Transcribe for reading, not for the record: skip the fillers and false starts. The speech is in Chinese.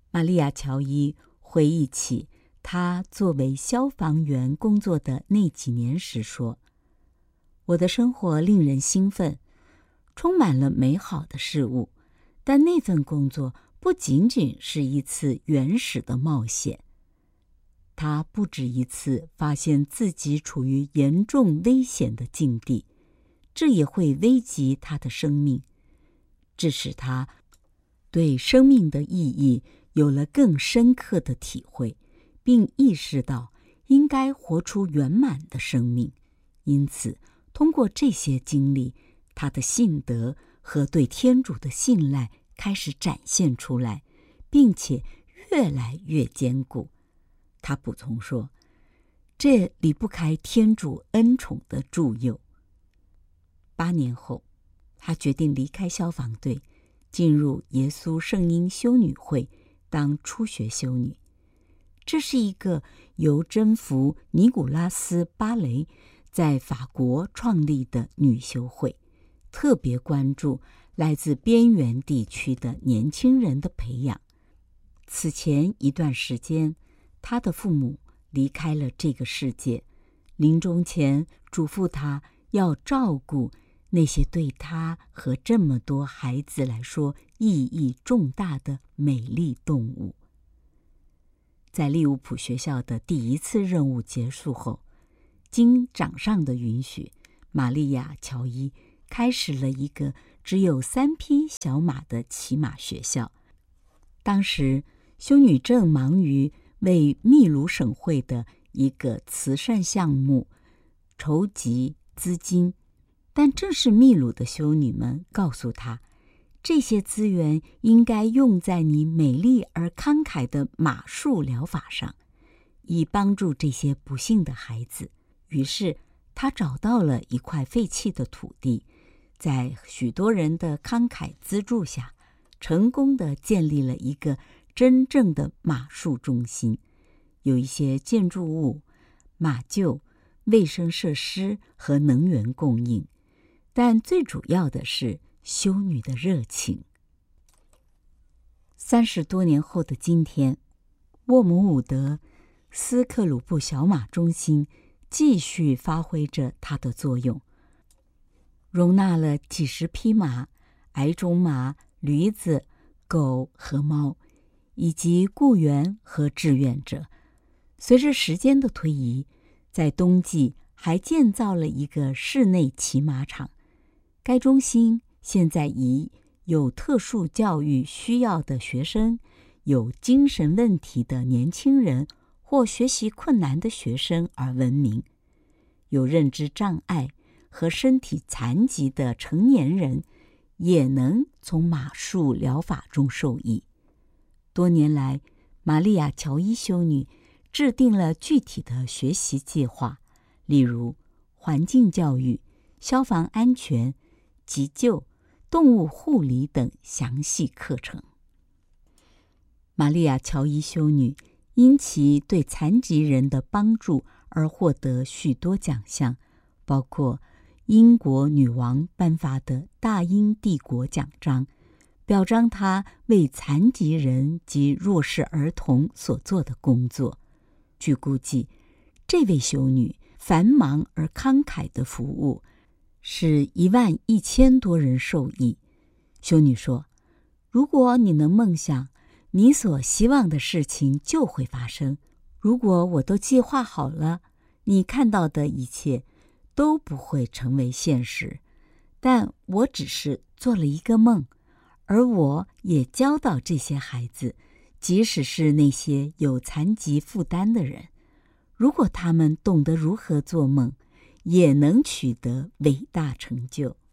玛利亚·乔伊回忆起她作为消防员工作的那几年时说：“我的生活令人兴奋，充满了美好的事物，但那份工作不仅仅是一次原始的冒险。他不止一次发现自己处于严重危险的境地，这也会危及他的生命，这使他对生命的意义有了更深刻的体会，并意识到应该活出圆满的生命。因此，通过这些经历，他的信德和对天主的信赖开始展现出来，并且越来越坚固。”他补充说，这离不开天主恩宠的助佑。8年后，他决定离开消防队，进入耶稣圣婴修女会当初学修女。这是一个由征服尼古拉斯·巴雷在法国创立的女修会，特别关注来自边缘地区的年轻人的培养。此前一段时间，他的父母离开了这个世界，临终前嘱咐他要照顾那些对他和这么多孩子来说意义重大的美丽动物。在利物浦学校的第一次任务结束后，经长上的允许，玛利亚·乔伊开始了一个只有3匹小马的骑马学校。当时修女正忙于为秘鲁省会的一个慈善项目筹集资金，但正是秘鲁的修女们告诉她，这些资源应该用在你美丽而慷慨的马术疗法上，以帮助这些不幸的孩子。于是她找到了一块废弃的土地，在许多人的慷慨资助下，成功地建立了一个真正的马术中心，有一些建筑物、马厩、卫生设施和能源供应，但最主要的是修女的热情。30多年后的今天，沃姆伍德斯克鲁布小马中心继续发挥着它的作用，容纳了几十匹马、矮种马、驴子、狗和猫，以及雇员和志愿者。随着时间的推移，在冬季还建造了一个室内骑马场。该中心现在以有特殊教育需要的学生、有精神问题的年轻人或学习困难的学生而闻名。有认知障碍和身体残疾的成年人也能从马术疗法中受益。多年来，玛利亚·乔伊修女制定了具体的学习计划，例如环境教育、消防安全、急救、动物护理等详细课程。玛利亚·乔伊修女因其对残疾人的帮助而获得许多奖项，包括英国女王颁发的大英帝国奖章，表彰她为残疾人及弱势儿童所做的工作。据估计，这位修女繁忙而慷慨的服务使11000多人受益。修女说，如果你能梦想，你所希望的事情就会发生。如果我都计划好了，你看到的一切都不会成为现实。但我只是做了一个梦，而我也教导这些孩子，即使是那些有残疾负担的人，如果他们懂得如何做梦，也能取得伟大成就。